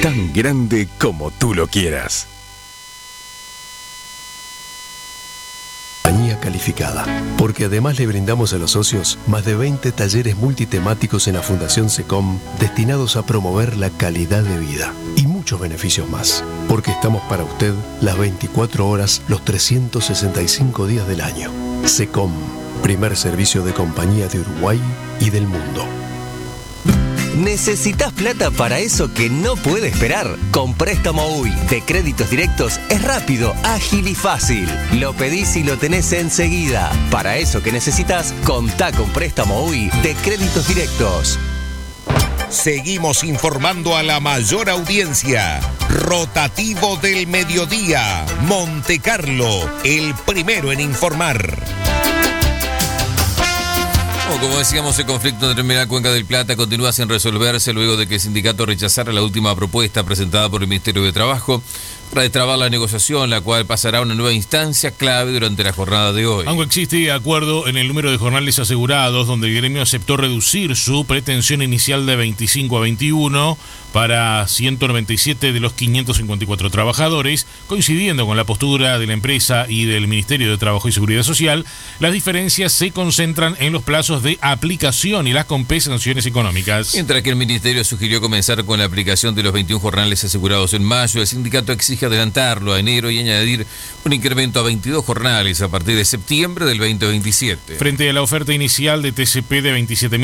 tan grande como tú lo quieras. Compañía calificada, porque además le brindamos a los socios más de 20 talleres multitemáticos en la Fundación SECOM destinados a promover la calidad de vida y muchos beneficios más, porque estamos para usted las 24 horas, los 365 días del año. SECOM, primer servicio de compañía de Uruguay y del mundo. ¿Necesitas plata para eso que no puede esperar? Con Préstamo UI de Créditos Directos es rápido, ágil y fácil. Lo pedís y lo tenés enseguida. Para eso que necesitas, contá con Préstamo UI de Créditos Directos. Seguimos informando a la mayor audiencia. Rotativo del mediodía. Monte Carlo, el primero en informar. Como decíamos, el conflicto de Terminal Cuenca del Plata continúa sin resolverse luego de que el sindicato rechazara la última propuesta presentada por el Ministerio de Trabajo para destrabar la negociación, la cual pasará a una nueva instancia clave durante la jornada de hoy. Aunque existe acuerdo en el número de jornales asegurados, donde el gremio aceptó reducir su pretensión inicial de 25 a 21 para 197 de los 554 trabajadores, coincidiendo con la postura de la empresa y del Ministerio de Trabajo y Seguridad Social, las diferencias se concentran en los plazos de aplicación y las compensaciones económicas. Mientras que el Ministerio sugirió comenzar con la aplicación de los 21 jornales asegurados en mayo, el sindicato exige adelantarlo a enero y añadir un incremento a 22 jornales a partir de septiembre del 2027. Frente a la oferta inicial de TCP de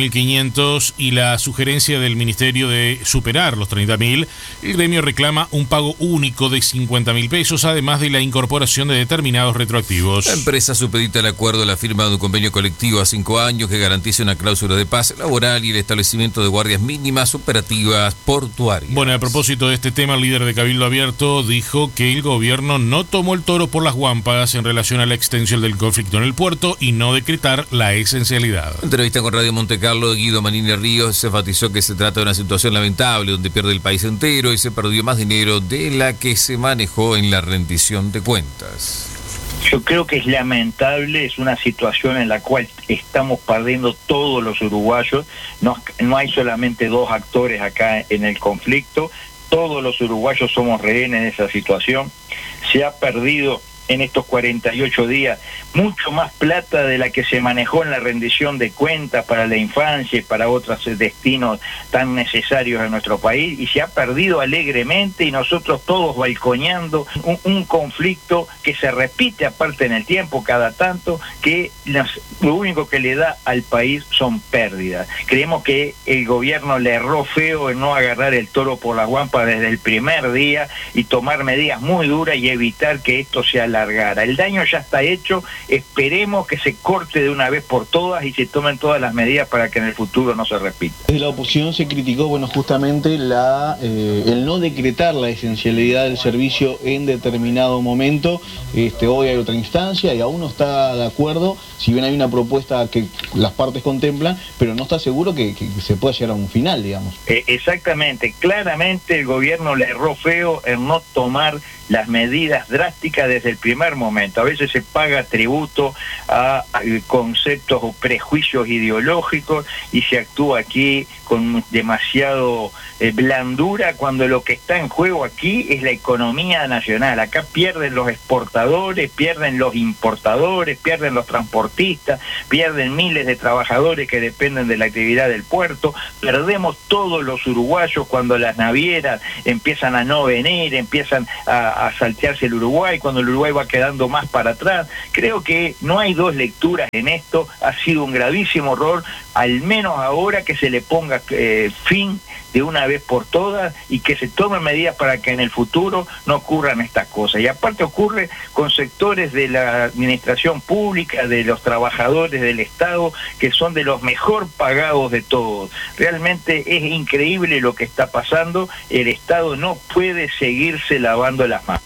27.500 y la sugerencia del Ministerio de superar los 30.000, el gremio reclama un pago único de 50.000 pesos, además de la incorporación de determinados retroactivos. La empresa supedita el acuerdo a la firma de un convenio colectivo a 5 años que garantice una cláusula de paz laboral y el establecimiento de guardias mínimas operativas portuarias. Bueno, a propósito de este tema, el líder de Cabildo Abierto dijo que el gobierno no tomó el toro por las guampas en relación a la extensión del conflicto en el puerto y no decretar la esencialidad. En entrevista con Radio Monte Carlo, Guido Manini Ríos se enfatizó que se trata de una situación lamentable donde pierde el país entero y se perdió más dinero de la que se manejó en la rendición de cuentas. Yo creo que es lamentable, es una situación en la cual estamos perdiendo todos los uruguayos, no hay solamente dos actores acá en el conflicto, todos los uruguayos somos rehenes de esa situación. Se ha perdido en estos 48 días mucho más plata de la que se manejó en la rendición de cuentas para la infancia y para otros destinos tan necesarios en nuestro país, y se ha perdido alegremente y nosotros todos balconeando un conflicto que se repite aparte en el tiempo cada tanto, que lo único que le da al país son pérdidas. Creemos que el gobierno le erró feo en no agarrar el toro por la guampa desde el primer día y tomar medidas muy duras y evitar que esto se alargara. El daño ya está hecho, esperemos que se corte de una vez por todas y se tomen todas las medidas para que en el futuro no se repita. Desde la oposición se criticó, justamente el no decretar la esencialidad del servicio en determinado momento. Hoy hay otra instancia y aún no está de acuerdo, si bien hay una propuesta que las partes contemplan, pero no está seguro que se pueda llegar a un final, digamos. Exactamente, claramente el gobierno le erró feo en no tomar las medidas drásticas desde el primer momento. A veces se paga tributo a conceptos o prejuicios ideológicos y se actúa aquí con demasiado blandura, cuando lo que está en juego aquí es la economía nacional. Acá pierden los exportadores, pierden los importadores, pierden los transportistas, pierden miles de trabajadores que dependen de la actividad del puerto, perdemos todos los uruguayos cuando las navieras empiezan a no venir, empiezan a saltearse el Uruguay, cuando el Uruguay va quedando más para atrás. Creo que no hay dos lecturas en esto, ha sido un gravísimo error, al menos ahora que se le ponga fin de una vez por todas y que se tomen medidas para que en el futuro no ocurran estas cosas. Y aparte ocurre con sectores de la administración pública, de los trabajadores del Estado, que son de los mejor pagados de todos. Realmente es increíble lo que está pasando, el Estado no puede seguirse lavando las manos.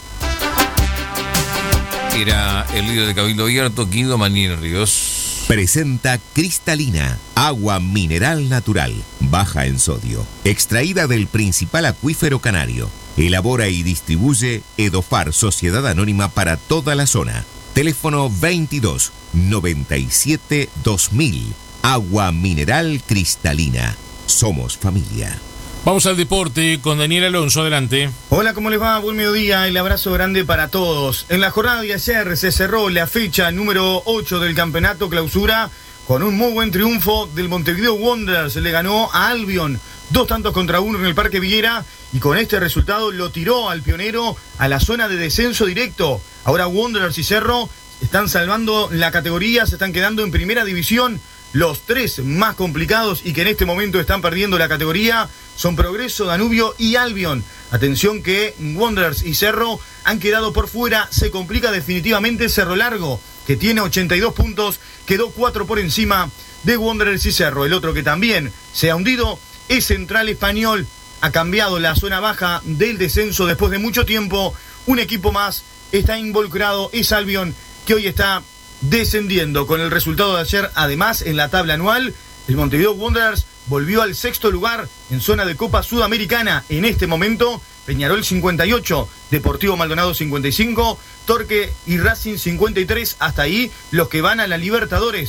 Era el líder de Cabildo Abierto, Guido Manini Ríos. Presenta Cristalina, agua mineral natural, baja en sodio, extraída del principal acuífero canario. Elabora y distribuye Edofar, Sociedad Anónima para toda la zona. Teléfono 22 97 2000. Agua mineral cristalina. Somos familia. Vamos al deporte con Daniel Alonso, adelante. Hola, ¿cómo les va? Buen mediodía, el abrazo grande para todos. En la jornada de ayer se cerró la fecha número 8 del campeonato clausura con un muy buen triunfo del Montevideo Wanderers. Le ganó a Albion 2-1 en el Parque Villera y con este resultado lo tiró al pionero a la zona de descenso directo. Ahora Wanderers y Cerro están salvando la categoría, se están quedando en primera división. Los tres más complicados y que en este momento están perdiendo la categoría son Progreso, Danubio y Albion. Atención que Wanderers y Cerro han quedado por fuera. Se complica definitivamente Cerro Largo, que tiene 82 puntos, quedó 4 por encima de Wanderers y Cerro. El otro que también se ha hundido es Central Español. Ha cambiado la zona baja del descenso después de mucho tiempo. Un equipo más está involucrado, es Albion, que hoy está descendiendo. Con el resultado de ayer, además, en la tabla anual, el Montevideo Wanderers volvió al 6º lugar en zona de Copa Sudamericana. En este momento, Peñarol 58, Deportivo Maldonado 55, Torque y Racing 53. Hasta ahí los que van a la Libertadores.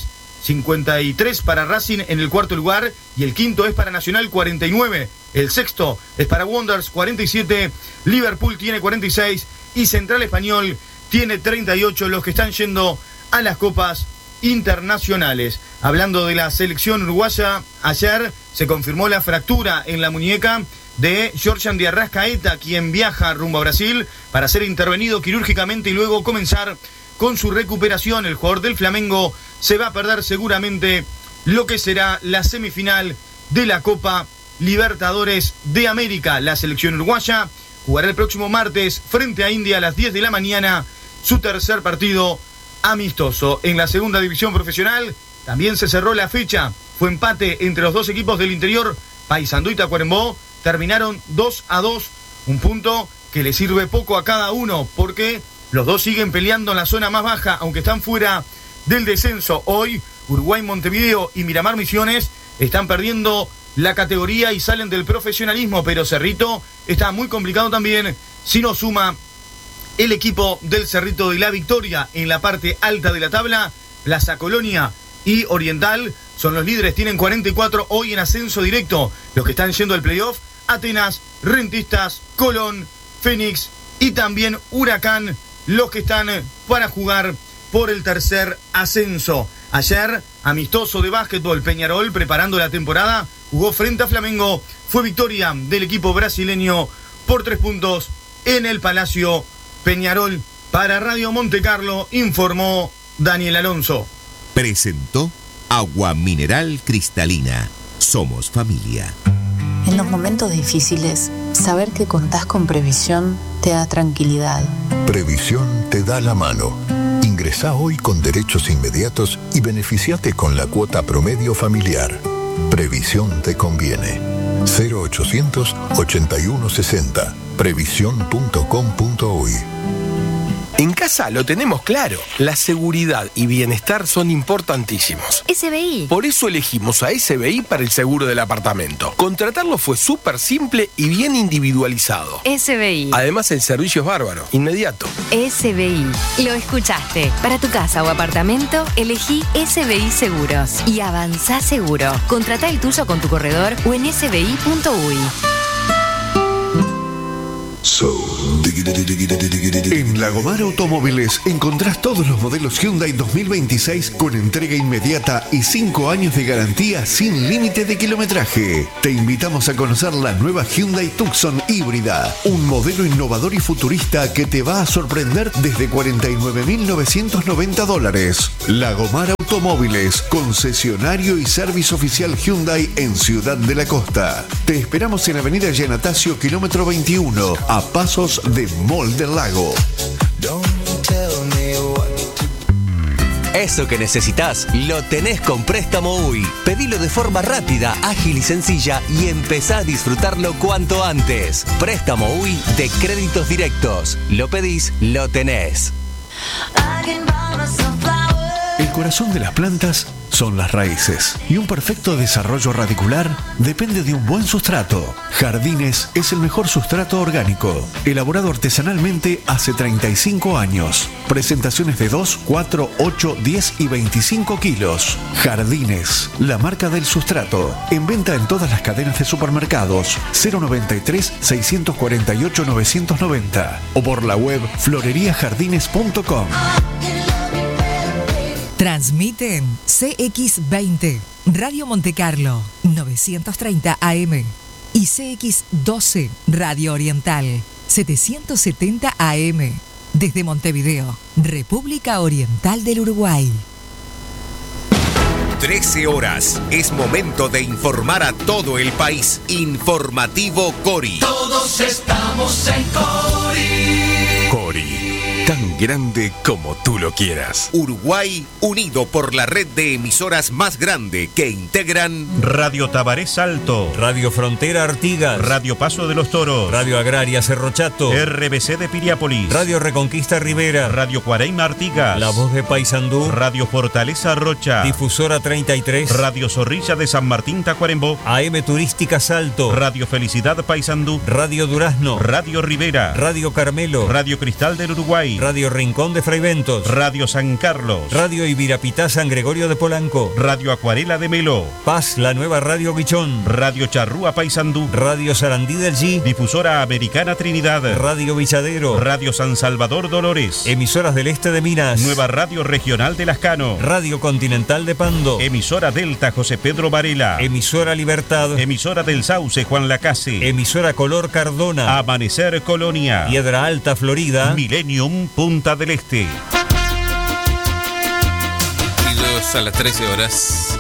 53 para Racing en el 4º lugar y el 5º es para Nacional 49. El 6º es para Wanderers 47, Liverpool tiene 46 y Central Español tiene 38. Los que están yendo a las copas internacionales. Hablando de la selección uruguaya, ayer se confirmó la fractura en la muñeca de Georgian de Arrascaeta, quien viaja rumbo a Brasil para ser intervenido quirúrgicamente y luego comenzar con su recuperación. El jugador del Flamengo se va a perder seguramente lo que será la semifinal de la Copa Libertadores de América. La selección uruguaya jugará el próximo martes frente a India a las 10 de la mañana su tercer partido amistoso. En la segunda división profesional también se cerró la fecha. Fue empate entre los dos equipos del interior. Paysandú y Tacuarembó terminaron 2-2. Un punto que le sirve poco a cada uno porque los dos siguen peleando en la zona más baja, aunque están fuera del descenso. Hoy Uruguay Montevideo y Miramar Misiones están perdiendo la categoría y salen del profesionalismo, pero Cerrito está muy complicado también si no suma el equipo del Cerrito de la Victoria. En la parte alta de la tabla, Plaza Colonia y Oriental son los líderes, tienen 44 hoy en ascenso directo. Los que están yendo al playoff, Atenas, Rentistas, Colón, Fénix y también Huracán, los que están para jugar por el tercer ascenso. Ayer, amistoso de básquetbol, Peñarol preparando la temporada, jugó frente a Flamengo, fue victoria del equipo brasileño por 3 puntos en el Palacio Peñarol. Para Radio Montecarlo informó Daniel Alonso. Presentó Agua Mineral Cristalina. Somos familia. En los momentos difíciles, saber que contás con Previsión te da tranquilidad. Previsión te da la mano. Ingresá hoy con derechos inmediatos y beneficiate con la cuota promedio familiar. Previsión te conviene. 0800 8160. Previsión.com.uy. En casa lo tenemos claro. La seguridad y bienestar son importantísimos. SBI. Por eso elegimos a SBI para el seguro del apartamento. Contratarlo fue súper simple y bien individualizado. SBI. Además, el servicio es bárbaro, inmediato. SBI. Lo escuchaste. Para tu casa o apartamento, elegí SBI Seguros. Y avanzá seguro. Contratá el tuyo con tu corredor o en sbi.uy. En Lagomar Automóviles encontrás todos los modelos Hyundai 2026 con entrega inmediata y 5 años de garantía sin límite de kilometraje. Te invitamos a conocer la nueva Hyundai Tucson híbrida, un modelo innovador y futurista que te va a sorprender desde $49.990. Lagomar Automóviles, concesionario y servicio oficial Hyundai en Ciudad de la Costa. Te esperamos en Avenida Yanatacio, kilómetro 21, a pasos de Mall del Lago. Eso que necesitas lo tenés con Préstamo UI. Pedilo de forma rápida, ágil y sencilla y empezá a disfrutarlo cuanto antes. Préstamo UI de Créditos Directos. Lo pedís, lo tenés. El corazón de las plantas son las raíces. Y un perfecto desarrollo radicular depende de un buen sustrato. Jardines es el mejor sustrato orgánico, elaborado artesanalmente hace 35 años. Presentaciones de 2, 4, 8, 10 y 25 kilos. Jardines, la marca del sustrato. En venta en todas las cadenas de supermercados. 093 648 990 o por la web floreriajardines.com. Transmiten CX20, Radio Montecarlo, 930 AM y CX12, Radio Oriental, 770 AM, desde Montevideo, República Oriental del Uruguay. 13 horas. Es momento de informar a todo el país. Informativo Cori. Todos estamos en Cori. Cori, tan grande como tú lo quieras. Uruguay unido por la red de emisoras más grande que integran Radio Tabaré Salto, Radio Frontera Artigas, Radio Paso de los Toros, Radio Agraria Cerro Chato, RBC de Piriápolis, Radio Reconquista Rivera, Radio Cuareima Artigas, La Voz de Paysandú, Radio Fortaleza Rocha, Difusora 33, Radio Zorrilla de San Martín Tacuarembó, AM Turística Salto, Radio Felicidad Paysandú, Radio Durazno, Radio Rivera, Radio Carmelo, Radio Cristal del Uruguay, Radio Rincón de Fraiventos, Radio San Carlos, Radio Ibirapitá San Gregorio de Polanco, Radio Acuarela de Melo, Paz, la nueva Radio Guichón, Radio Charrúa Paysandú, Radio Sarandí del G, Difusora Americana Trinidad, Radio Villadero, Radio San Salvador Dolores, Emisoras del Este de Minas, Nueva Radio Regional de Lascano, Radio Continental de Pando, Emisora Delta José Pedro Varela, Emisora Libertad, Emisora del Sauce Juan Lacase, Emisora Color Cardona, Amanecer Colonia, Piedra Alta Florida, Millennium Punta del Este. A las 13 horas.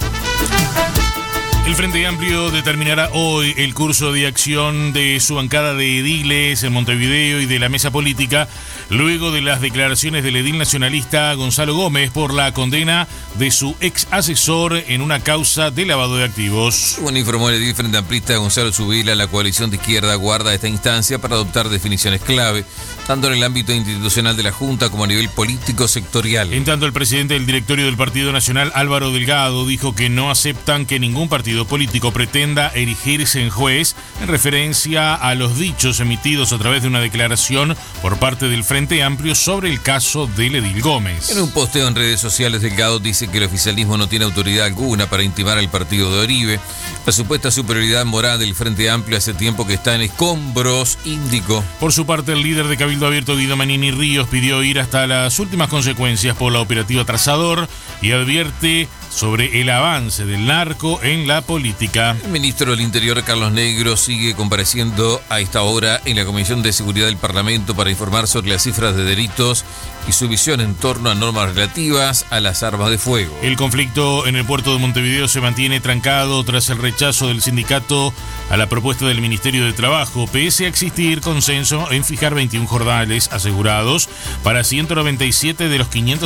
El Frente Amplio determinará hoy el curso de acción de su bancada de ediles en Montevideo y de la mesa política, luego de las declaraciones del edil nacionalista Gonzalo Gómez por la condena de su ex asesor en una causa de lavado de activos. Según informó el edil frente amplista Gonzalo Zubila, la coalición de izquierda guarda esta instancia para adoptar definiciones clave, tanto en el ámbito institucional de la Junta como a nivel político sectorial. En tanto, el presidente del directorio del Partido Nacional, Álvaro Delgado, dijo que no aceptan que ningún partido político pretenda erigirse en juez en referencia a los dichos emitidos a través de una declaración por parte del Frente Amplio sobre el caso del edil Gómez. En un posteo en redes sociales, Delgado dice que el oficialismo no tiene autoridad alguna para intimar al partido de Oribe. La supuesta superioridad moral del Frente Amplio hace tiempo que está en escombros, indicó. Por su parte, el líder de Cabildo Abierto, Guido Manini Ríos, pidió ir hasta las últimas consecuencias por la operativa Trazador y advierte sobre el avance del narco en la política. El ministro del Interior, Carlos Negro, sigue compareciendo a esta hora en la Comisión de Seguridad del Parlamento para informar sobre las cifras de delitos y su visión en torno a normas relativas a las armas de fuego. El conflicto en el puerto de Montevideo se mantiene trancado tras el rechazo del sindicato a la propuesta del Ministerio de Trabajo, pese a existir consenso en fijar 21 jornales asegurados para 197 de los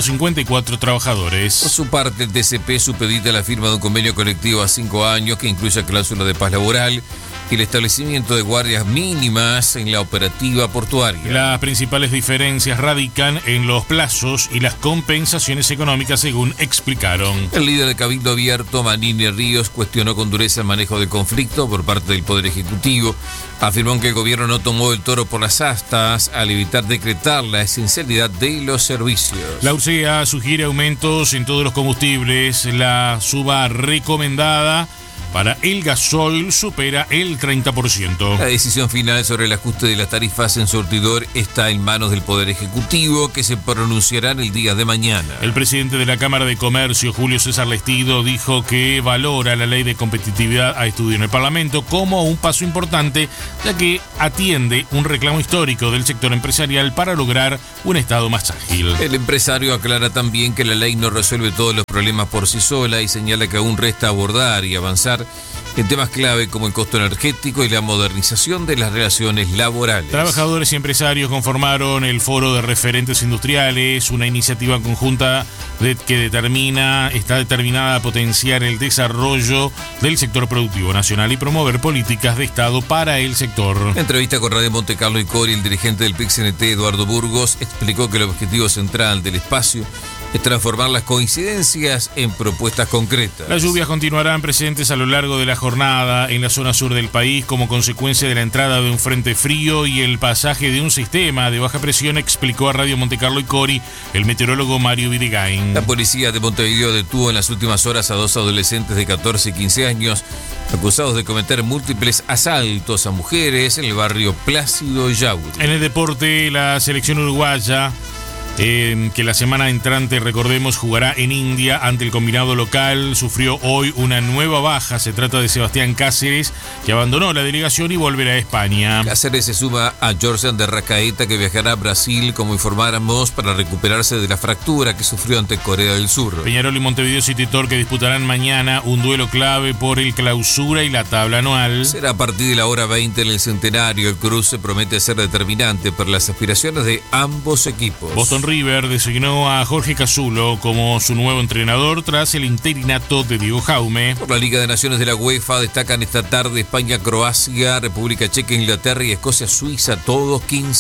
554 trabajadores. Por su parte, el TCP supedita la firma de un convenio colectivo a 5 años que incluya cláusula de paz laboral y el establecimiento de guardias mínimas en la operativa portuaria. Las principales diferencias radican en los plazos y las compensaciones económicas, según explicaron. El líder de Cabildo Abierto, Manini Ríos, cuestionó con dureza el manejo del conflicto por parte del Poder Ejecutivo. Afirmó que el gobierno no tomó el toro por las astas al evitar decretar la esencialidad de los servicios. La URSEA sugiere aumentos en todos los combustibles. La suba recomendada para el gasoil supera el 30%. La decisión final sobre el ajuste de las tarifas en surtidor está en manos del Poder Ejecutivo, que se pronunciarán el día de mañana. El presidente de la Cámara de Comercio, Julio César Lestido, dijo que valora la ley de competitividad a estudio en el Parlamento como un paso importante, ya que atiende un reclamo histórico del sector empresarial para lograr un Estado más ágil. El empresario aclara también que la ley no resuelve todos los problemas por sí sola y señala que aún resta abordar y avanzar en temas clave como el costo energético y la modernización de las relaciones laborales. Trabajadores y empresarios conformaron el Foro de Referentes Industriales, una iniciativa conjunta que está determinada a potenciar el desarrollo del sector productivo nacional y promover políticas de Estado para el sector. En entrevista con Radio Montecarlo y Cori, el dirigente del PIC-CNT, Eduardo Burgos, explicó que el objetivo central del espacio es transformar las coincidencias en propuestas concretas. Las lluvias continuarán presentes a lo largo de la jornada en la zona sur del país como consecuencia de la entrada de un frente frío y el pasaje de un sistema de baja presión, explicó a Radio Montecarlo y Cori el meteorólogo Mario Videgain. La policía de Montevideo detuvo en las últimas horas a 2 adolescentes de 14 y 15 años acusados de cometer múltiples asaltos a mujeres en el barrio Plácido Yauri. En el deporte, la selección uruguaya, que la semana entrante, recordemos, jugará en India ante el combinado local, sufrió hoy una nueva baja. Se trata de Sebastián Cáceres, que abandonó la delegación y volverá a España. Cáceres se suma a Jordan de Rascaeta, que viajará a Brasil, como informáramos, para recuperarse de la fractura que sufrió ante Corea del Sur. Peñarol y Montevideo City Torque disputarán mañana un duelo clave por el clausura y la tabla anual. Será a partir de la hora 20 en el Centenario. El cruce promete ser determinante para las aspiraciones de ambos equipos. Boston River designó a Jorge Casulo como su nuevo entrenador tras el interinato de Diego Jaume. Por la Liga de Naciones de la UEFA destacan esta tarde España, Croacia, República Checa, Inglaterra y Escocia, Suiza, todos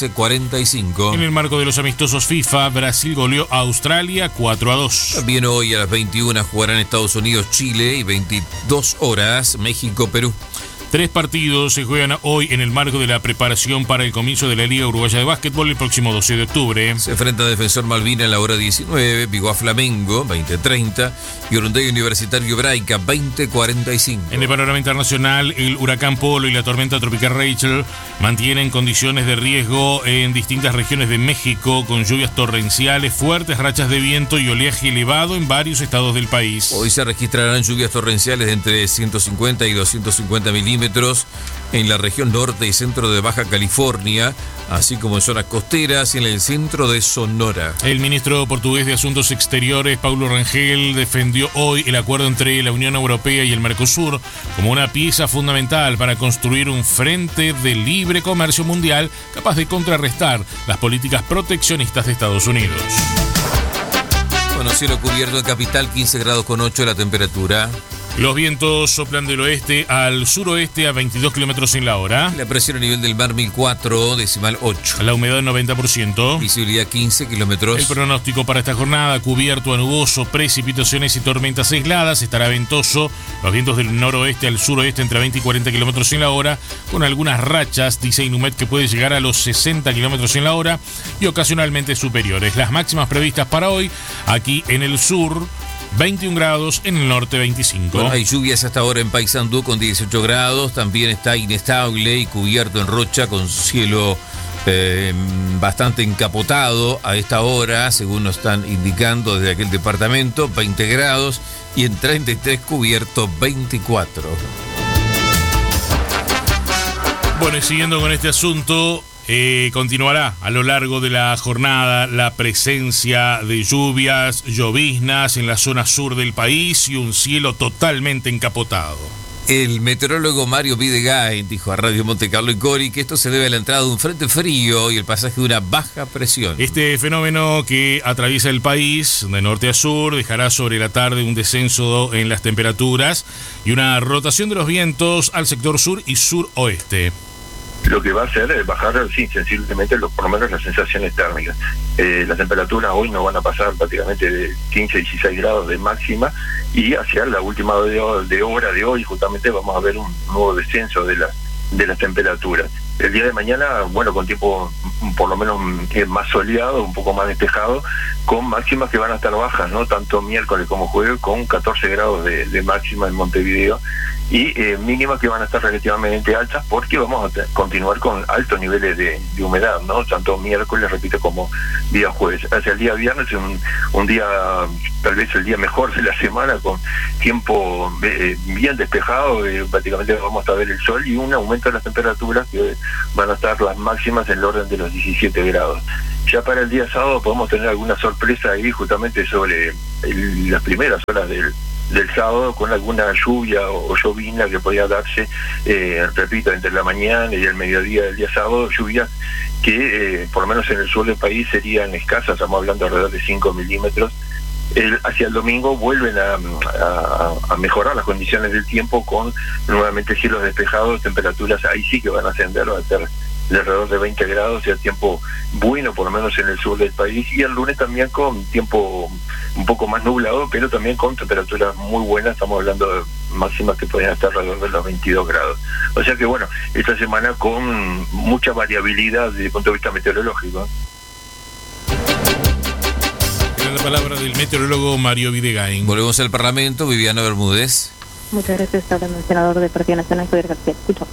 15:45. En el marco de los amistosos FIFA, Brasil goleó a Australia 4-2. También hoy a las 21 jugarán Estados Unidos, Chile y 22 horas México, Perú. 3 partidos se juegan hoy en el marco de la preparación para el comienzo de la Liga Uruguaya de Básquetbol el próximo 12 de octubre. Se enfrenta a Defensor Malvina a la hora 19, Vigo a Flamengo 20:30 y Urunday Universitario Hebraica 20:45. En el panorama internacional, el huracán Polo y la tormenta tropical Rachel mantienen condiciones de riesgo en distintas regiones de México, con lluvias torrenciales, fuertes rachas de viento y oleaje elevado en varios estados del país. Hoy se registrarán lluvias torrenciales de entre 150 y 250 milímetros en la región norte y centro de Baja California, así como en zonas costeras y en el centro de Sonora. El ministro portugués de Asuntos Exteriores, Paulo Rangel, defendió hoy el acuerdo entre la Unión Europea y el Mercosur como una pieza fundamental para construir un frente de libre comercio mundial capaz de contrarrestar las políticas proteccionistas de Estados Unidos. Bueno, cielo cubierto en capital, 15,8 la temperatura. Los vientos soplan del oeste al suroeste a 22 kilómetros en la hora. La presión a nivel del mar 1004,8. La humedad 90%. Visibilidad 15 kilómetros. El pronóstico para esta jornada: cubierto a nuboso, precipitaciones y tormentas aisladas. Estará ventoso. Los vientos del noroeste al suroeste entre 20 y 40 kilómetros en la hora, con algunas rachas, dice Inumet, que puede llegar a los 60 kilómetros en la hora y ocasionalmente superiores. Las máximas previstas para hoy, aquí en el sur, 21 grados, en el norte 25. Bueno, hay lluvias hasta ahora en Paysandú con 18 grados, también está inestable y cubierto en Rocha con cielo bastante encapotado a esta hora, según nos están indicando desde aquel departamento, 20 grados y en 33 cubierto 24. Bueno, y siguiendo con este asunto, continuará a lo largo de la jornada la presencia de lluvias, lloviznas en la zona sur del país y un cielo totalmente encapotado. El meteorólogo Mario Videgain dijo a Radio Montecarlo y Cori que esto se debe a la entrada de un frente frío y el pasaje de una baja presión. Este fenómeno que atraviesa el país de norte a sur dejará sobre la tarde un descenso en las temperaturas y una rotación de los vientos al sector sur y suroeste. Lo que va a hacer es bajar, sí, sensiblemente, por lo menos las sensaciones térmicas. Las temperaturas hoy no van a pasar prácticamente de 15 a 16 grados de máxima y hacia la última hora de hoy justamente vamos a ver un nuevo descenso de las temperaturas. El día de mañana, bueno, con tiempo por lo menos más soleado, un poco más despejado, con máximas que van a estar bajas, ¿no? Tanto miércoles como jueves, con 14 grados de máxima en Montevideo y mínimas que van a estar relativamente altas porque vamos a continuar con altos niveles de humedad, ¿no? Tanto miércoles, repito, como día jueves. Hacia el día viernes, un día, tal vez el día mejor de la semana, con tiempo bien despejado, prácticamente vamos a ver el sol y un aumento de las temperaturas que van a estar las máximas en el orden de los 17 grados. Ya para el día sábado podemos tener alguna sorpresa ahí justamente sobre las primeras horas del sábado, con alguna lluvia o llovizna que podría darse, repito, entre la mañana y el mediodía del día sábado, lluvias que por lo menos en el sur del país serían escasas, estamos hablando alrededor de 5 milímetros. Hacia el domingo vuelven a mejorar las condiciones del tiempo con nuevamente cielos despejados, temperaturas ahí sí que van a ascender, va a ser de alrededor de 20 grados, ya tiempo bueno, por lo menos en el sur del país, y el lunes también con tiempo un poco más nublado, pero también con temperaturas muy buenas. Estamos hablando de máximas que podrían estar alrededor de los 22 grados. O sea que bueno, esta semana con mucha variabilidad desde el punto de vista meteorológico. La palabra del meteorólogo Mario Videgain. Volvemos al Parlamento. Viviana Bermúdez. Muchas gracias. Está hablando el senador del Partido Nacional, Javier García. Escucho.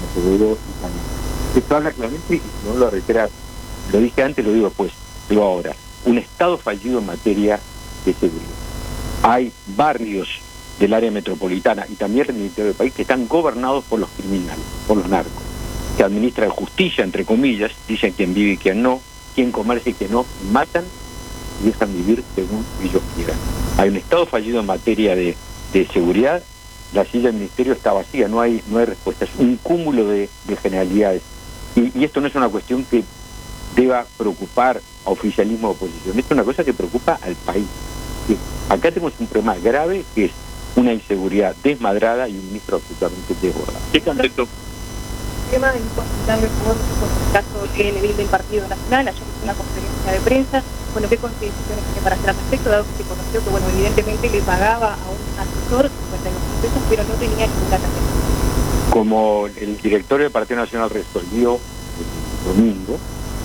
Esto habla claramente y no lo reitero. Lo dije antes, lo digo después. Digo ahora. Un Estado fallido en materia de seguridad. Hay barrios del área metropolitana y también del interior del país que están gobernados por los criminales, por los narcos, que administran justicia, entre comillas, dicen quién vive y quién no, quién comercia y quién no, matan y dejan vivir según ellos quieran. Hay un Estado fallido en materia de seguridad. La silla del ministerio está vacía, no hay respuesta, es un cúmulo de generalidades. Y esto no es una cuestión que deba preocupar a oficialismo o oposición, esto es una cosa que preocupa al país. Que acá tenemos un problema grave que es una inseguridad desmadrada y un ministro absolutamente desbordado. ¿Qué contexto? Tema de darle por el caso del edil del Partido Nacional, ayer hizo una conferencia de prensa. Bueno, ¿qué consideraciones tiene para hacer al respecto? Dado que se conoció que, bueno, evidentemente le pagaba a un asesor 50.000 pesos, pero no tenía ninguna tarjeta. Como el directorio del Partido Nacional resolvió el domingo,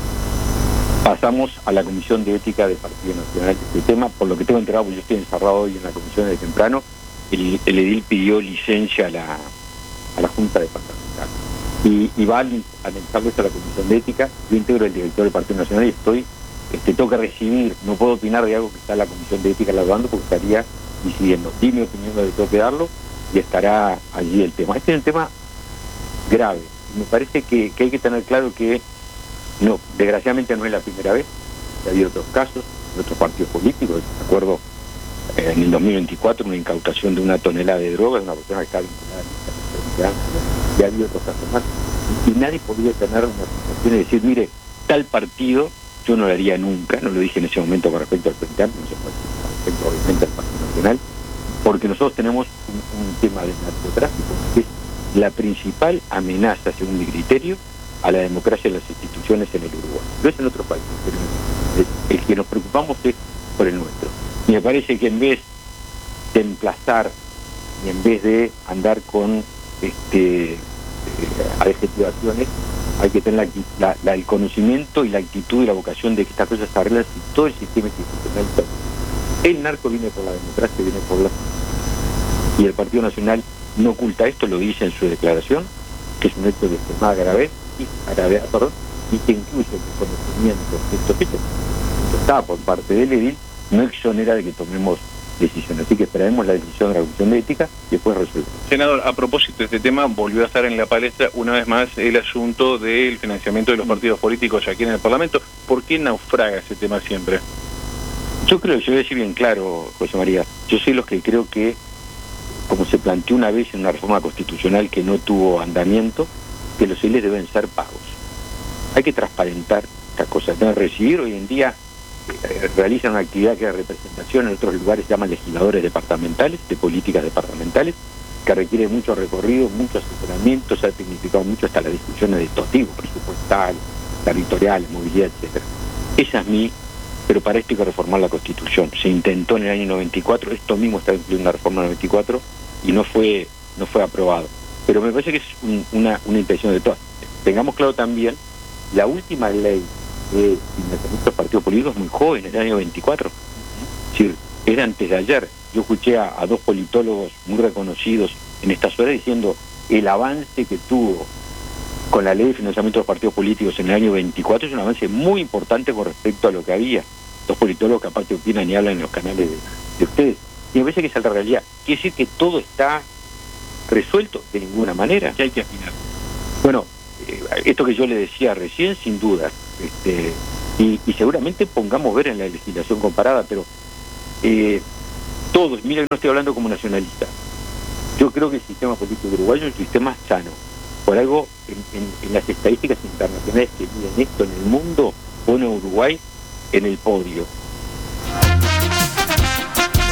pasamos a la Comisión de Ética del Partido Nacional este tema. Por lo que tengo enterado, porque yo estoy encerrado hoy en la comisión de temprano, el edil pidió licencia a la Junta Departamental. Y va a anexarlo esto a la Comisión de Ética. Yo integro el directorio del Partido Nacional y tengo que recibir, no puedo opinar de algo que está en la Comisión de Ética elaborando porque estaría decidiendo. Di mi opinión de lo que tengo que darlo y estará allí el tema. Este es un tema grave. Me parece que hay que tener claro que no, desgraciadamente no es la primera vez. Ha habido otros casos de otros partidos políticos. Me acuerdo en el 2024 una incautación de 1 tonelada de drogas de una persona que estaba vinculada a esta. Ya ha habido otros casos más. Y nadie podría tener una sensación de decir, mire, tal partido yo no lo haría nunca, no lo dije en ese momento con respecto al Frente Amplio, no se puede decir con respecto obviamente al Partido Nacional, porque nosotros tenemos un tema de narcotráfico que es la principal amenaza, según mi criterio, a la democracia y las instituciones en el Uruguay. No es en otro país, pero el que nos preocupamos es por el nuestro. Y me parece que en vez de emplazar y en vez de andar con adjetivaciones, hay que tener el conocimiento y la actitud y la vocación de que estas cosas se arreglan si todo el sistema institucional está. El narco viene por la democracia, viene por la... Y el Partido Nacional no oculta esto, lo dice en su declaración, que es un hecho de extremada gravedad y que incluye el reconocimiento de estos hechos que está por parte del edil, no exonera de que tomemos decisiones. Así que esperaremos la decisión de la Comisión de Ética y después resolver. Senador, a propósito de este tema, volvió a estar en la palestra una vez más el asunto del financiamiento de los partidos políticos aquí en el Parlamento. ¿Por qué naufraga ese tema siempre? Yo creo, yo voy a decir bien claro, José María, yo soy los que creo que, como se planteó una vez en una reforma constitucional que no tuvo andamiento, que los ediles deben ser pagos. Hay que transparentar estas cosas. Deben recibir hoy en día, realizan una actividad que es representación, en otros lugares se llaman legisladores departamentales, de políticas departamentales, que requiere mucho recorrido, mucho asesoramiento, se ha tecnificado mucho hasta las discusiones de estos tipos, presupuestal, territorial, movilidad, etcétera. Esa es pero para esto hay que reformar la Constitución. Se intentó en el año 94, esto mismo está incluido en la reforma 94 y no fue aprobado. Pero me parece que es una intención de todas. Tengamos claro también, la última ley de financiamiento de partidos políticos muy joven, en el año 24. Es decir, era antes de ayer. Yo escuché a dos politólogos muy reconocidos en estas horas diciendo el avance que tuvo con la ley de financiamiento de los partidos políticos en el año 24 es un avance muy importante con respecto a lo que había. Dos politólogos que aparte opinan y hablan en los canales de ustedes. Y me parece que esa es la realidad. Quiere decir que todo está resuelto de ninguna manera. ¿Qué hay que afinar? Bueno, esto que yo le decía recién, sin duda, y seguramente pongamos ver en la legislación comparada, pero todos, mira que no estoy hablando como nacionalista, yo creo que el sistema político uruguayo es un sistema sano. Por algo, en las estadísticas internacionales que miden esto en el mundo, pone a Uruguay en el podio.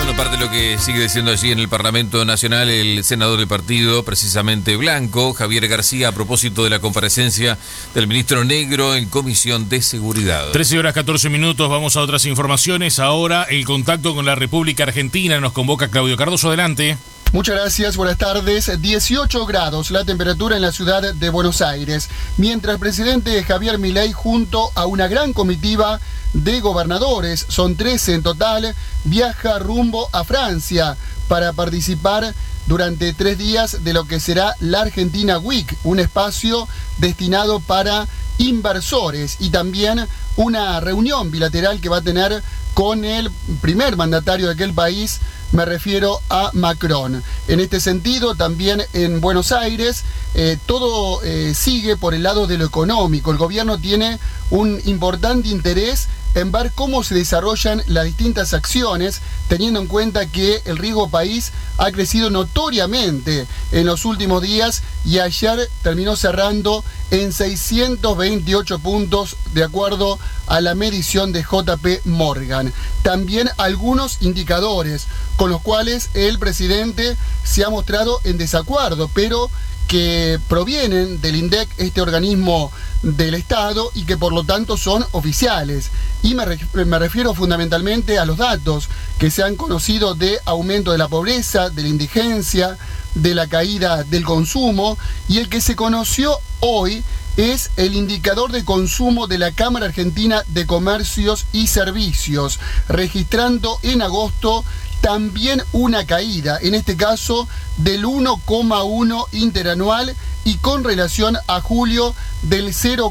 Bueno, parte de lo que sigue diciendo allí en el Parlamento Nacional el senador del partido, precisamente blanco, Javier García, a propósito de la comparecencia del ministro Negro en Comisión de Seguridad. 13:14, vamos a otras informaciones. Ahora el contacto con la República Argentina nos convoca Claudio Cardoso, adelante. Muchas gracias, buenas tardes. 18 grados la temperatura en la ciudad de Buenos Aires, mientras el presidente Javier Milei junto a una gran comitiva de gobernadores, son 13 en total, viaja rumbo a Francia para participar durante 3 días de lo que será la Argentina Week, un espacio destinado para inversores y también una reunión bilateral que va a tener con el primer mandatario de aquel país, me refiero a Macron. En este sentido, también en Buenos Aires, todo sigue por el lado de lo económico. El gobierno tiene un importante interés en ver cómo se desarrollan las distintas acciones, teniendo en cuenta que el riesgo país ha crecido notoriamente en los últimos días y ayer terminó cerrando en 628 puntos de acuerdo a la medición de JP Morgan. También algunos indicadores con los cuales el presidente se ha mostrado en desacuerdo, pero que provienen del INDEC, este organismo del Estado, y que por lo tanto son oficiales. Y me refiero fundamentalmente a los datos que se han conocido de aumento de la pobreza, de la indigencia, de la caída del consumo, y el que se conoció hoy es el indicador de consumo de la Cámara Argentina de Comercios y Servicios, registrando en agosto también una caída, en este caso del 1,1 interanual y con relación a julio del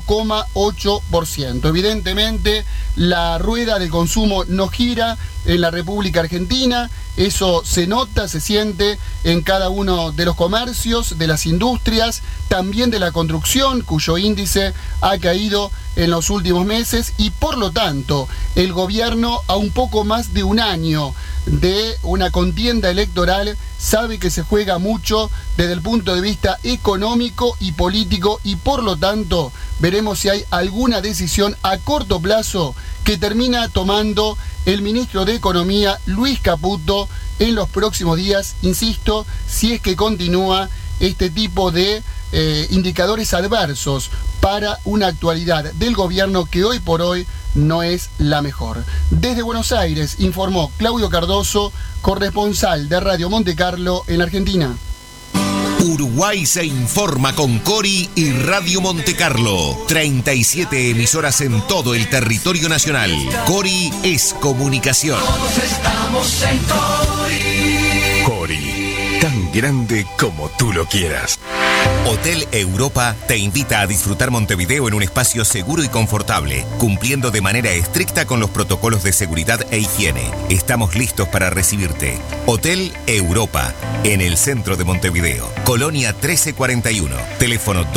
0,8%. Evidentemente, la rueda del consumo no gira en la República Argentina, eso se nota, se siente en cada uno de los comercios, de las industrias, también de la construcción, cuyo índice ha caído en los últimos meses y por lo tanto el gobierno, a un poco más de un año de una contienda electoral, sabe que se juega mucho desde el punto de vista económico y político y por lo tanto veremos si hay alguna decisión a corto plazo que termina tomando el ministro de Economía, Luis Caputo, en los próximos días, insisto, si es que continúa este tipo de indicadores adversos para una actualidad del gobierno que hoy por hoy no es la mejor. Desde Buenos Aires informó Claudio Cardoso, corresponsal de Radio Monte Carlo en Argentina. Uruguay se informa con Cori y Radio Monte Carlo. 37 emisoras en todo el territorio nacional. Cori es comunicación. Todos estamos en Cori. Cori, tan grande como tú lo quieras. Hotel Europa te invita a disfrutar Montevideo en un espacio seguro y confortable, cumpliendo de manera estricta con los protocolos de seguridad e higiene. Estamos listos para recibirte. Hotel Europa, en el centro de Montevideo, Colonia 1341, teléfono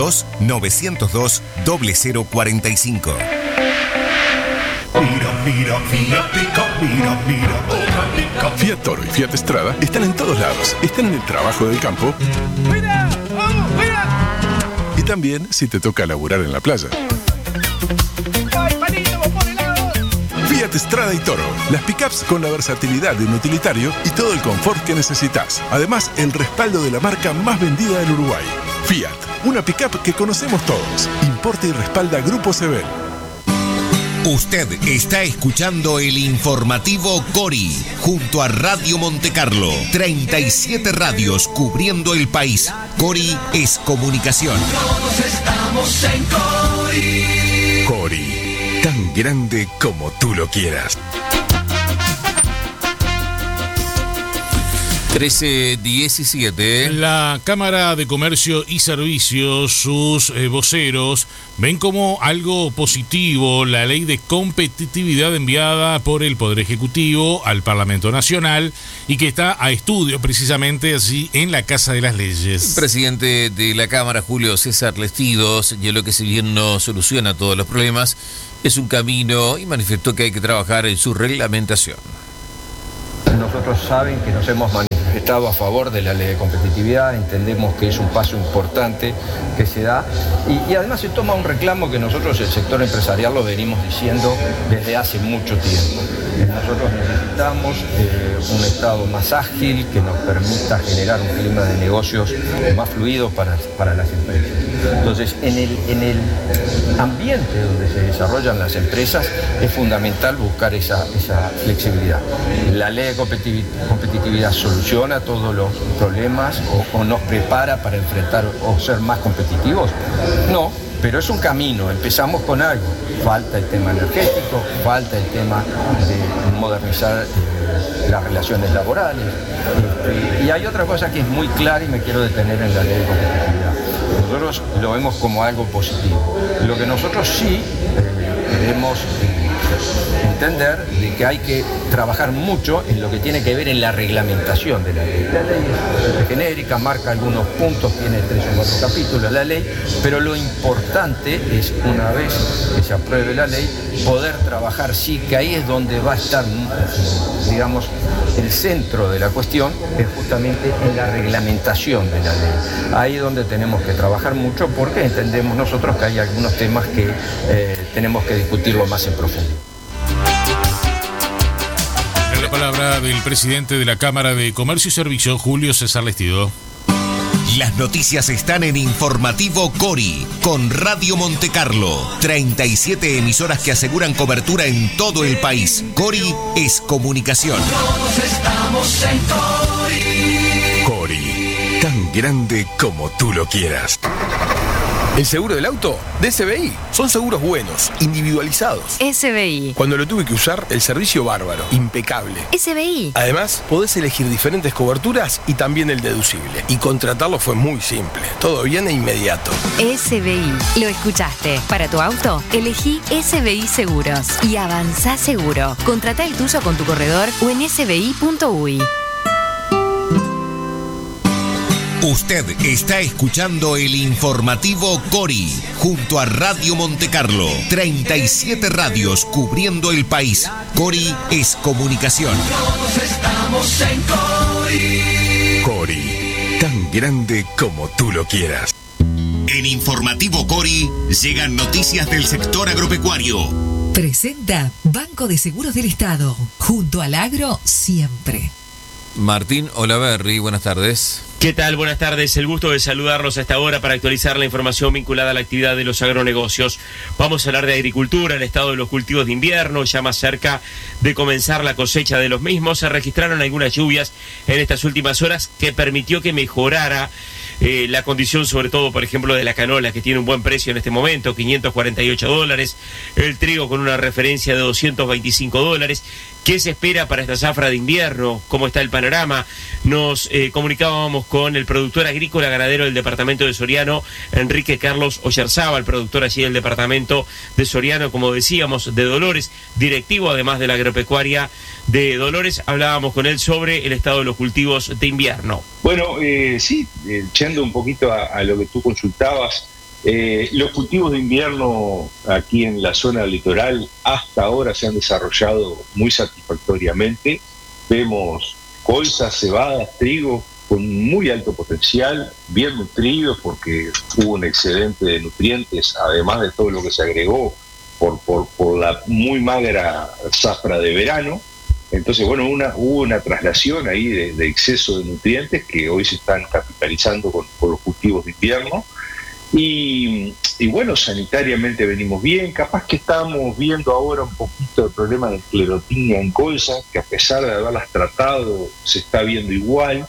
2-902-0045. Mira, Fiat Toro y Fiat Strada están en todos lados. Están en el trabajo del campo. Y también si te toca laburar en la playa. Fiat Strada y Toro. Las pickups con la versatilidad de un utilitario y todo el confort que necesitas. Además, el respaldo de la marca más vendida del Uruguay. Fiat, una pickup que conocemos todos. Importa y respalda Grupo Sebel. Usted está escuchando el informativo Cori, junto a Radio Monte Carlo. 37 radios cubriendo el país. Cori es comunicación. Todos estamos en Cori. Cori, tan grande como tú lo quieras. 13:17. La Cámara de Comercio y Servicios, sus voceros, ven como algo positivo la ley de competitividad enviada por el Poder Ejecutivo al Parlamento Nacional y que está a estudio precisamente así en la Casa de las Leyes. El presidente de la Cámara, Julio César Lestido, señaló que si bien no soluciona todos los problemas, es un camino y manifestó que hay que trabajar en su reglamentación. Nosotros saben que nos hemos manifestado a favor de la ley de competitividad, entendemos que es un paso importante que se da y además se toma un reclamo que nosotros, el sector empresarial, lo venimos diciendo desde hace mucho tiempo. Nosotros necesitamos un Estado más ágil que nos permita generar un clima de negocios más fluido para las empresas. Entonces, en el ambiente donde se desarrollan las empresas es fundamental buscar esa flexibilidad. La ley de competitividad soluciona todos los problemas o nos prepara para enfrentar o ser más competitivos. No, pero es un camino, empezamos con algo. Falta el tema energético, falta el tema de modernizar las relaciones laborales. Y hay otra cosa que es muy clara y me quiero detener en la ley de competitividad. Nosotros lo vemos como algo positivo. Lo que nosotros sí queremos entender de que hay que trabajar mucho en lo que tiene que ver en la reglamentación de la ley. La ley es genérica, marca algunos puntos, tiene 3 o 4 capítulos la ley, pero lo importante es, una vez que se apruebe la ley, poder trabajar, sí, que ahí es donde va a estar, digamos, el centro de la cuestión, es justamente en la reglamentación de la ley. Ahí es donde tenemos que trabajar mucho porque entendemos nosotros que hay algunos temas que tenemos que discutirlo más en profundidad. La palabra del presidente de la Cámara de Comercio y Servicio, Julio César Lestido. Las noticias están en Informativo Cori, con Radio Montecarlo. 37 emisoras que aseguran cobertura en todo el país. Cori es comunicación. Todos estamos en Cori. Cori, tan grande como tú lo quieras. El seguro del auto de SBI. Son seguros buenos, individualizados. SBI. Cuando lo tuve que usar, el servicio bárbaro, impecable. SBI. Además, podés elegir diferentes coberturas y también el deducible. Y contratarlo fue muy simple. Todo bien e inmediato. SBI. Lo escuchaste. Para tu auto, elegí SBI Seguros. Y avanzá seguro. Contratá el tuyo con tu corredor o en sbi.uy. Usted está escuchando el Informativo Cori, junto a Radio Montecarlo. 37 radios cubriendo el país. Cori es comunicación. Todos estamos en Cori. Cori, tan grande como tú lo quieras. En Informativo Cori llegan noticias del sector agropecuario. Presenta Banco de Seguros del Estado. Junto al agro, siempre. Martín Olaverri, buenas tardes. ¿Qué tal? Buenas tardes. El gusto de saludarlos a esta hora para actualizar la información vinculada a la actividad de los agronegocios. Vamos a hablar de agricultura, el estado de los cultivos de invierno, ya más cerca de comenzar la cosecha de los mismos. Se registraron algunas lluvias en estas últimas horas que permitió que mejorara la condición, sobre todo, por ejemplo, de la canola, que tiene un buen precio en este momento, $548, el trigo con una referencia de $225. ¿Qué se espera para esta zafra de invierno? ¿Cómo está el panorama? Nos comunicábamos con el productor agrícola ganadero del departamento de Soriano, Enrique Carlos Oyarzábal, productor allí del departamento de Soriano, como decíamos, de Dolores, directivo además de la agropecuaria de Dolores. Hablábamos con él sobre el estado de los cultivos de invierno. Bueno, sí, echando un poquito a lo que tú consultabas, los cultivos de invierno aquí en la zona litoral hasta ahora se han desarrollado muy satisfactoriamente. Vemos colzas, cebadas, trigo con muy alto potencial, bien nutridos porque hubo un excedente de nutrientes, además de todo lo que se agregó por la muy magra zafra de verano. Entonces, bueno, hubo una traslación ahí de exceso de nutrientes que hoy se están capitalizando con los cultivos de invierno. Y bueno, sanitariamente venimos bien. Capaz que estamos viendo ahora un poquito el problema de esclerotinia en colza, que a pesar de haberlas tratado, se está viendo igual.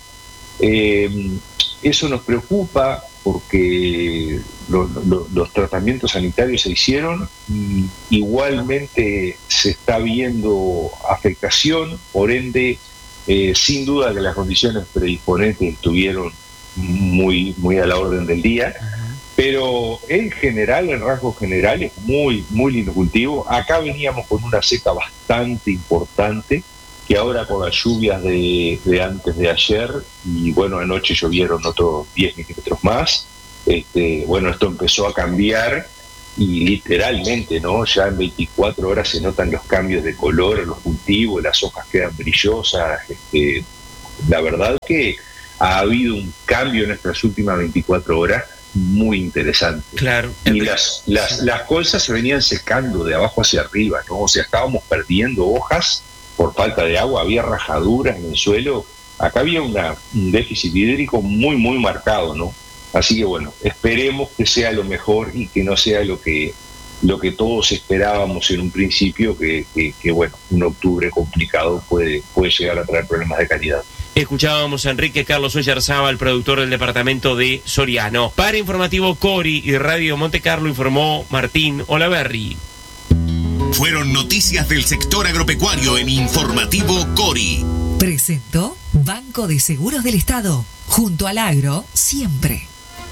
Eso nos preocupa porque los tratamientos sanitarios se hicieron y igualmente se está viendo afectación, por ende, sin duda que las condiciones predisponentes estuvieron muy a la orden del día. Pero en general, en rasgos generales, muy lindo cultivo. Acá veníamos con una seca bastante importante, que ahora con las lluvias de antes de ayer, y bueno, anoche llovieron otros 10 milímetros más, bueno, esto empezó a cambiar y literalmente, ¿no? Ya en 24 horas se notan los cambios de color en los cultivos, las hojas quedan brillosas. La verdad que ha habido un cambio en estas últimas 24 horas muy interesante. Claro. Y las colzas se venían secando de abajo hacia arriba, ¿no? O sea, estábamos perdiendo hojas por falta de agua, había rajaduras en el suelo. Acá había un déficit hídrico muy, muy marcado, ¿no? Así que bueno, esperemos que sea lo mejor y que no sea lo que todos esperábamos en un principio, que bueno, un octubre complicado puede llegar a traer problemas de calidad. Escuchábamos a Enrique Carlos Oyarzábal, productor del departamento de Soriano. Para Informativo Cori y Radio Monte Carlo informó Martín Olaverri. Fueron noticias del sector agropecuario en Informativo Cori. Presentó Banco de Seguros del Estado. Junto al agro, siempre.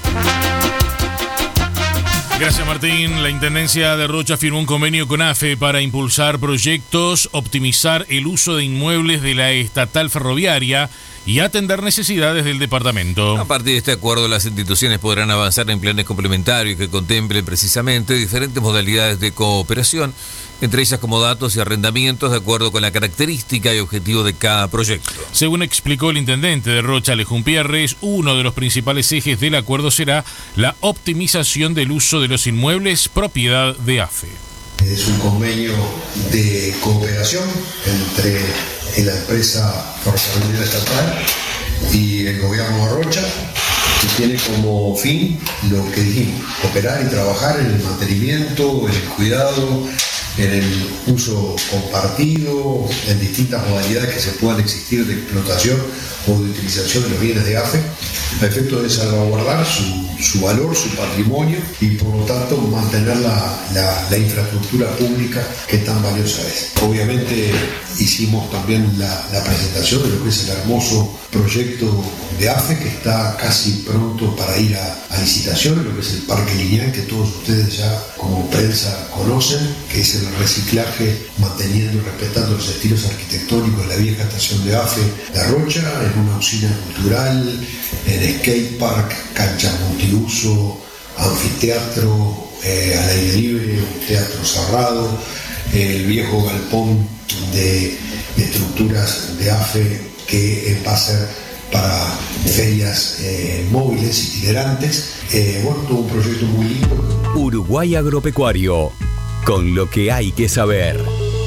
Gracias, Martín. La Intendencia de Rocha firmó un convenio con AFE para impulsar proyectos, optimizar el uso de inmuebles de la estatal ferroviaria y atender necesidades del departamento. A partir de este acuerdo, las instituciones podrán avanzar en planes complementarios que contemplen precisamente diferentes modalidades de cooperación, entre ellas como datos y arrendamientos de acuerdo con la característica y objetivo de cada proyecto. Según explicó el intendente de Rocha, Alejún Pierres, uno de los principales ejes del acuerdo será la optimización del uso de los inmuebles propiedad de AFE. Es un convenio de cooperación entre la empresa ferroviaria estatal y el gobierno de Rocha, que tiene como fin lo que dijimos: cooperar y trabajar en el mantenimiento, en el cuidado, en el uso compartido, en distintas modalidades que se puedan existir de explotación o de utilización de los bienes de AFE, a efecto de salvaguardar su valor, su patrimonio y por lo tanto mantener la infraestructura pública que tan valiosa es. Obviamente hicimos también la presentación de lo que es el hermoso proyecto de AFE, que está casi pronto para ir a licitación, lo que es el Parque Lineal, que todos ustedes ya como prensa conocen, que es el reciclaje manteniendo y respetando los estilos arquitectónicos de la vieja estación de AFE de Rocha, en una usina cultural, en skatepark, cancha multiuso, anfiteatro al aire libre, un teatro cerrado, el viejo galpón de estructuras de AFE que va a ser para ferias móviles, itinerantes. Bueno, todo un proyecto muy lindo. Uruguay Agropecuario, con lo que hay que saber.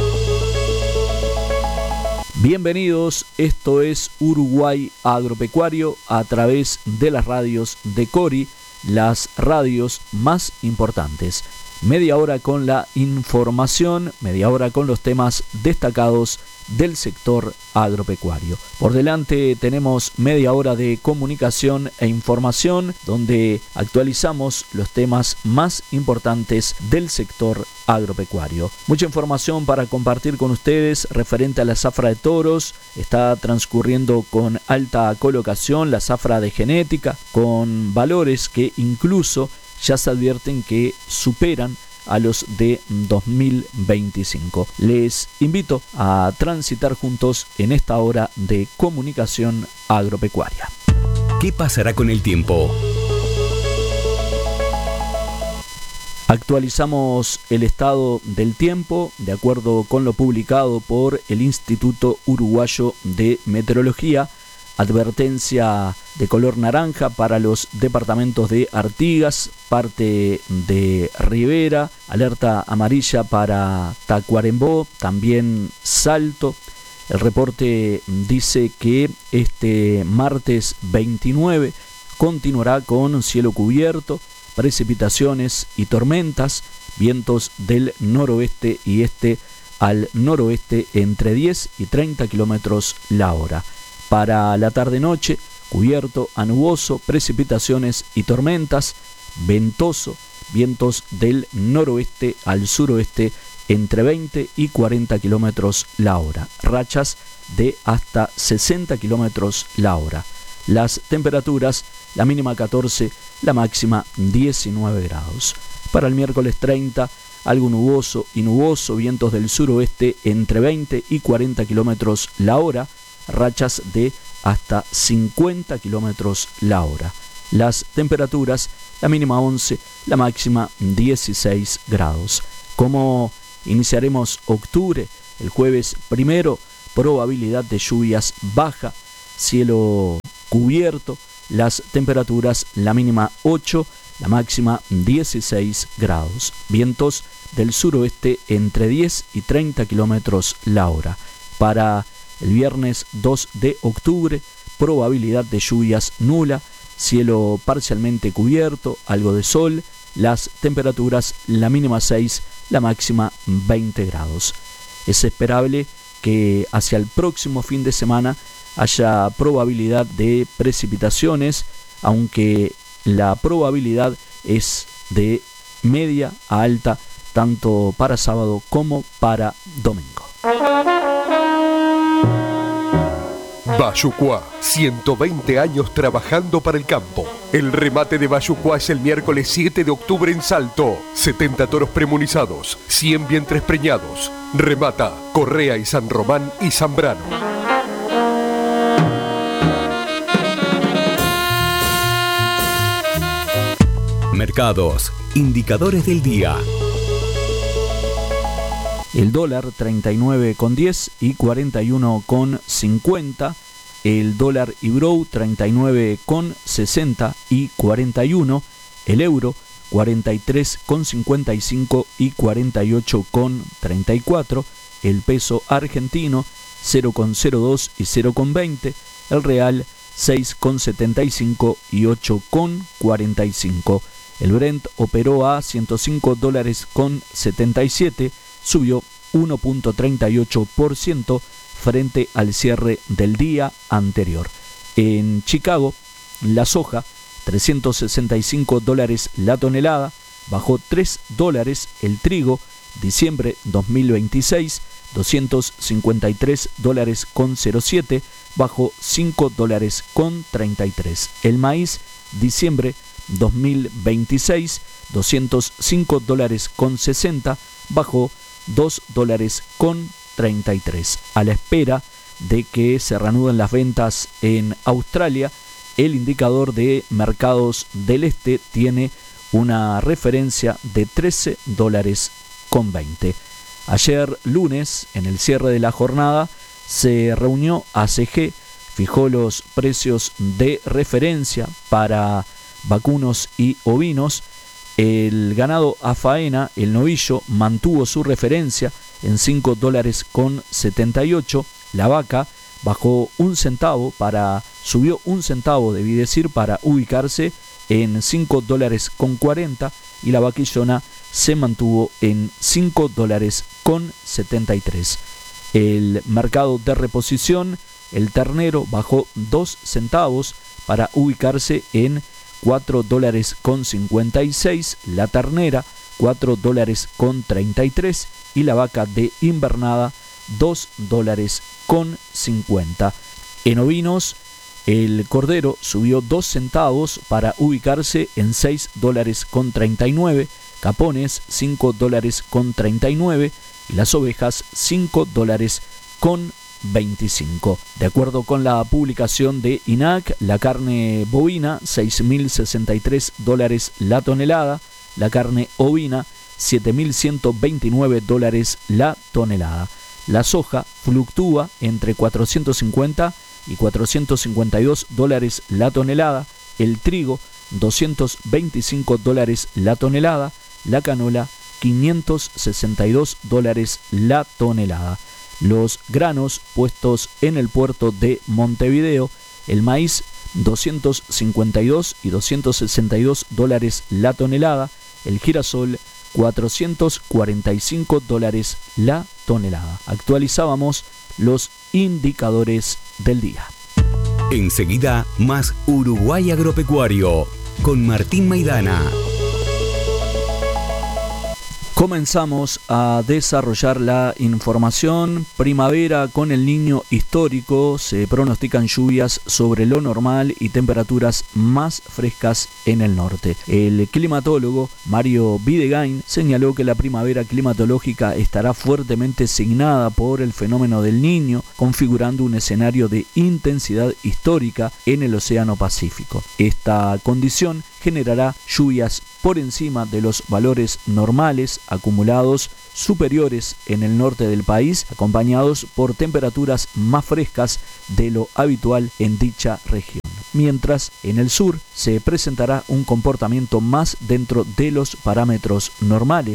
Bienvenidos, esto es Uruguay Agropecuario a través de las radios de Cori, las radios más importantes. Media hora con la información, media hora con los temas destacados del sector agropecuario. Por delante tenemos media hora de comunicación e información donde actualizamos los temas más importantes del sector agropecuario. Mucha información para compartir con ustedes referente a la zafra de toros. Está transcurriendo con alta colocación la zafra de genética, con valores que incluso ya se advierten que superan a los de 2025. Les invito a transitar juntos en esta hora de comunicación agropecuaria. ¿Qué pasará con el tiempo? Actualizamos el estado del tiempo de acuerdo con lo publicado por el Instituto Uruguayo de Meteorología. Advertencia de color naranja para los departamentos de Artigas, parte de Rivera, alerta amarilla para Tacuarembó, también Salto. El reporte dice que este martes 29 continuará con cielo cubierto, precipitaciones y tormentas, vientos del noroeste y este al noroeste entre 10 y 30 kilómetros la hora. Para la tarde-noche, cubierto a nuboso, precipitaciones y tormentas, ventoso, vientos del noroeste al suroeste entre 20 y 40 kilómetros la hora, rachas de hasta 60 kilómetros la hora. Las temperaturas, la mínima 14, la máxima 19 grados. Para el miércoles 30, algo nuboso y nuboso, vientos del suroeste entre 20 y 40 kilómetros la hora, rachas de hasta 50 kilómetros la hora. Las temperaturas, la mínima 11, la máxima 16 grados. ¿Cómo iniciaremos octubre? El jueves 1, probabilidad de lluvias baja, cielo cubierto, las temperaturas, la mínima 8, la máxima 16 grados. Vientos del suroeste entre 10 y 30 kilómetros la hora. Para el viernes 2 de octubre, probabilidad de lluvias nula, cielo parcialmente cubierto, algo de sol, las temperaturas, la mínima 6, la máxima 20 grados. Es esperable que hacia el próximo fin de semana haya probabilidad de precipitaciones, aunque la probabilidad es de media a alta, tanto para sábado como para domingo. Bayucuá, 120 años trabajando para el campo. El remate de Bayucuá es el miércoles 7 de octubre en Salto. 70 toros premunizados, 100 vientres preñados. Remata Correa y San Román y Zambrano. Mercados, indicadores del día. El dólar 39,10 y 41,50. El dólar Ibrow 39,60 y 41. El euro 43,55 y 48,34. El peso argentino 0,02 y 0,20. El real 6,75 y 8,45. El Brent operó a $105,77, subió 1.38% frente al cierre del día anterior. En Chicago, la soja, $365 la tonelada, bajó $3. El trigo, diciembre 2026, $253,07, bajó $5,33. El maíz, diciembre 2026, $205,60, bajó $2,33. A la espera de que se reanuden las ventas en Australia, el indicador de mercados del este tiene una referencia de $13,20. Ayer lunes, en el cierre de la jornada, se reunió ACG, fijó los precios de referencia para vacunos y ovinos. El ganado a faena, el novillo, mantuvo su referencia en $5,78. La vaca bajó subió un centavo, debí decir, para ubicarse en $5,40, y la vaquillona se mantuvo en $5,73. El mercado de reposición, el ternero bajó 2 centavos para ubicarse en $4,56, la ternera $4,33 y la vaca de invernada $2,50. En ovinos, el cordero subió 2 centavos para ubicarse en $6,39, capones $5,39 y las ovejas $5,25. De acuerdo con la publicación de INAC, la carne bovina $6.063 la tonelada, la carne ovina $7.129 la tonelada. La soja fluctúa entre $450 y $452 la tonelada, el trigo $225 la tonelada, la canola $562 la tonelada. Los granos puestos en el puerto de Montevideo, el maíz $252 y $262 la tonelada, el girasol $445 la tonelada. Actualizábamos los indicadores del día. Enseguida, más Uruguay Agropecuario, con Martín Maidana. Comenzamos a desarrollar la información. Primavera con el Niño histórico. Se pronostican lluvias sobre lo normal y temperaturas más frescas en el norte. El climatólogo Mario Videgain señaló que la primavera climatológica estará fuertemente signada por el fenómeno del Niño, configurando un escenario de intensidad histórica en el Océano Pacífico. Esta condición generará lluvias por encima de los valores normales acumulados superiores en el norte del país, acompañados por temperaturas más frescas de lo habitual en dicha región. Mientras en el sur se presentará un comportamiento más dentro de los parámetros normales.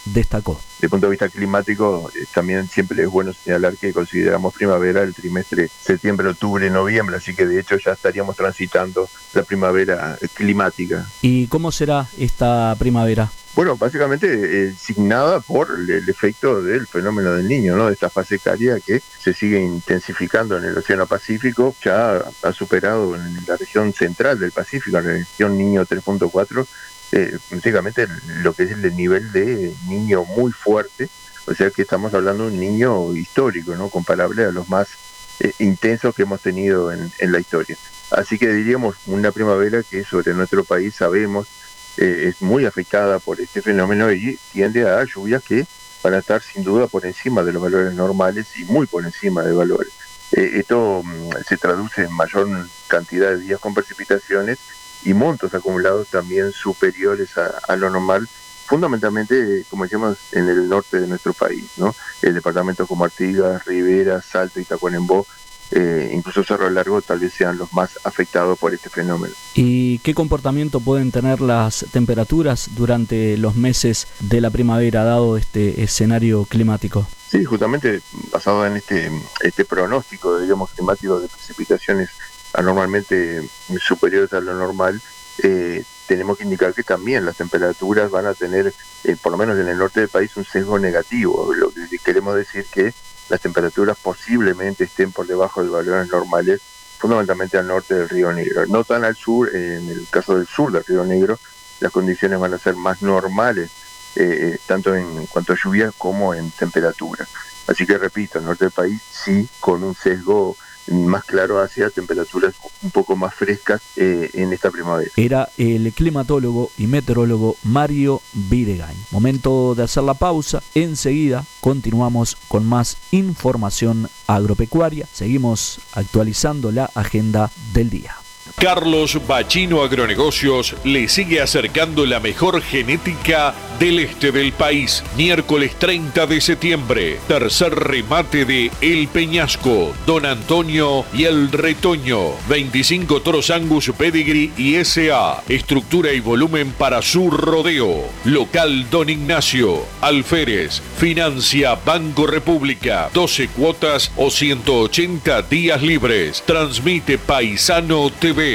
destacó. Desde el punto de vista climático, también siempre es bueno señalar que consideramos primavera el trimestre septiembre, octubre, noviembre, así que de hecho ya estaríamos transitando la primavera climática. ¿Y cómo será esta primavera? Bueno, básicamente signada por el efecto del fenómeno del Niño, ¿no? De esta fase cáliда que se sigue intensificando en el Océano Pacífico, ya ha superado en la región central del Pacífico, en la región Niño 3.4, prácticamente lo que es el nivel de Niño muy fuerte, o sea que estamos hablando de un Niño histórico, ¿no? Comparable a los más intensos que hemos tenido en la historia. Así que diríamos una primavera que sobre nuestro país sabemos es muy afectada por este fenómeno y tiende a dar lluvias que van a estar sin duda por encima de los valores normales y muy por encima de valores. Esto se traduce en mayor cantidad de días con precipitaciones y montos acumulados también superiores a lo normal, fundamentalmente, como decíamos, en el norte de nuestro país, ¿no? El departamento como Artigas, Rivera, Salto y Tacuarembó, incluso Cerro Largo, tal vez sean los más afectados por este fenómeno. ¿Y qué comportamiento pueden tener las temperaturas durante los meses de la primavera, dado este escenario climático? Sí, justamente basado en este pronóstico, digamos, climático de precipitaciones anormalmente superiores a lo normal, tenemos que indicar que también las temperaturas van a tener, por lo menos en el norte del país, un sesgo negativo. Lo que queremos decir que las temperaturas posiblemente estén por debajo de valores normales, fundamentalmente al norte del Río Negro. No tan al sur, en el caso del sur del Río Negro, las condiciones van a ser más normales, tanto en cuanto a lluvia como en temperatura. Así que repito, el norte del país sí, con un sesgo más claro hacia temperaturas un poco más frescas en esta primavera. Era el climatólogo y meteorólogo Mario Videgain. Momento de hacer la pausa. Enseguida continuamos con más información agropecuaria. Seguimos actualizando la agenda del día. Carlos Bachino Agronegocios le sigue acercando la mejor genética del este del país. Miércoles 30 de septiembre, tercer remate de El Peñasco, Don Antonio y El Retoño. 25 toros Angus, Pedigree y SA. Estructura y volumen para su rodeo. Local Don Ignacio. Alférez. Financia Banco República. 12 cuotas o 180 días libres. Transmite Paisano TV.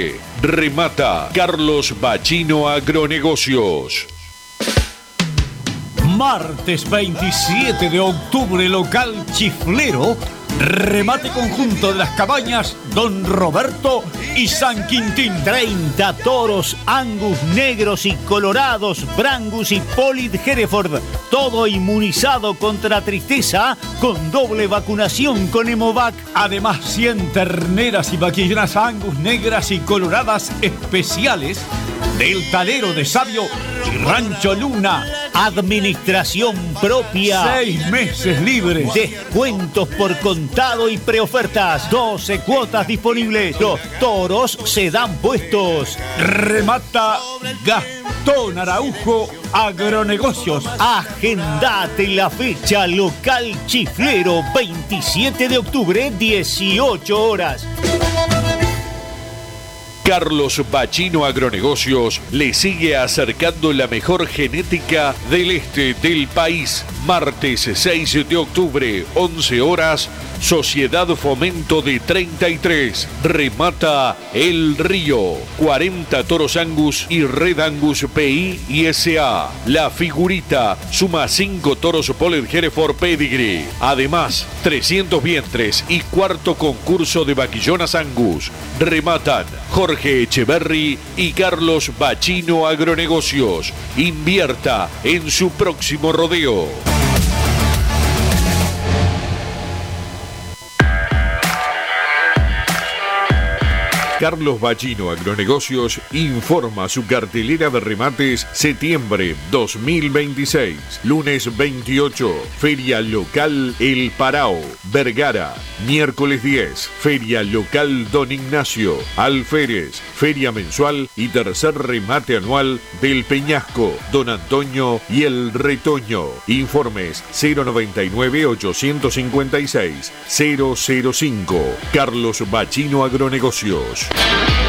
Remata Carlos Bachino Agronegocios. Martes 27 de octubre, local Chiflero, remate conjunto de las cabañas Don Roberto y San Quintín. 30 toros Angus negros y colorados, Brangus y Polit Hereford, todo inmunizado contra tristeza con doble vacunación con Hemovac. Además 100 terneras y vaquilleras Angus negras y coloradas especiales del Talero de Sabio y Rancho Luna. Administración propia. 6 meses libres. Descuentos por contado y preofertas. 12 cuotas disponibles. Los toros se dan puestos. Remata Gastón Araujo Agronegocios. Agendate la fecha. Local Chiflero, 27 de octubre, 18 horas. Carlos Bachino Agronegocios le sigue acercando la mejor genética del este del país. Martes 6 de octubre, 11 horas, Sociedad Fomento de 33. Remata El Río. 40 toros Angus y Red Angus PI y SA. La Figurita suma 5 toros Polet Hereford Pedigree. Además, 300 vientres y cuarto concurso de vaquillonas Angus. Rematan Jorge Echeverry y Carlos Bachino Agronegocios. Invierta en su próximo rodeo. Carlos Bachino Agronegocios informa su cartelera de remates septiembre 2026. Lunes 28, Feria Local El Parao, Vergara. Miércoles 10, Feria Local Don Ignacio, Alférez. Feria mensual y tercer remate anual del Peñasco, Don Antonio y El Retoño. Informes 099-856-005. Carlos Bachino Agronegocios.